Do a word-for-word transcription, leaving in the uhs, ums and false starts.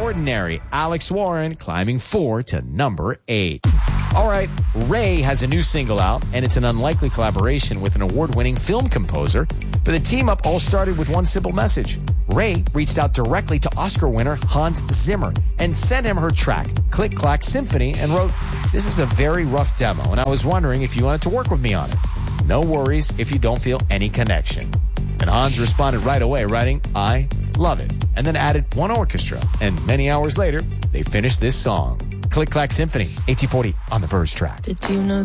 Ordinary. Alex Warren climbing four to number eight. All right, Ray has a new single out, and it's an unlikely collaboration with an award-winning film composer. But the team up all started with one simple message. Ray reached out directly to Oscar winner Hans Zimmer and sent him her track, Click Clack Symphony, and wrote, "This is a very rough demo, and I was wondering if you wanted to work with me on it. No worries if you don't feel any connection." And Hans responded right away, writing, "I love it," and then added one orchestra. And many hours later, they finished this song. Click Clack Symphony, eighteen forty on the Verge track. Did you know